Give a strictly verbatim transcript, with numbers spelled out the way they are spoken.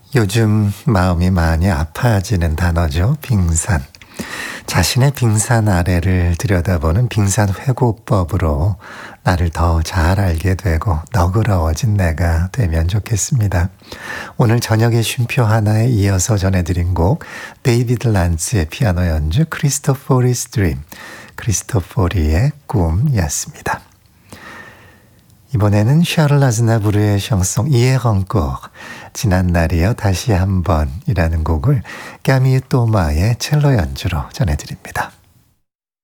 요즘 마음이 많이 아파지는 단어죠. 빙산. 자신의 빙산 아래를 들여다보는 빙산회고법으로 나를 더 잘 알게 되고 너그러워진 내가 되면 좋겠습니다. 오늘 저녁의 쉼표 하나에 이어서 전해드린 곡 데이비드 란츠의 피아노 연주 크리스토포리's Dream, 크리스토포리의 꿈이었습니다. 이번에는 샤를 아즈나부르의 샹송 Hier encore, 지난 날이여 다시 한번이라는 곡을 까미유 또마의 첼로 연주로 전해드립니다.